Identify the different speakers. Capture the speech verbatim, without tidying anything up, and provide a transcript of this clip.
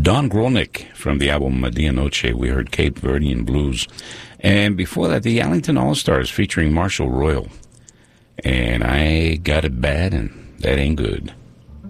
Speaker 1: Don Grolnick from the album Media Noche. We heard Cape Verdean Blues. And before that, the Allington All-Stars featuring Marshall Royal. And I Got It Bad, and That Ain't Good.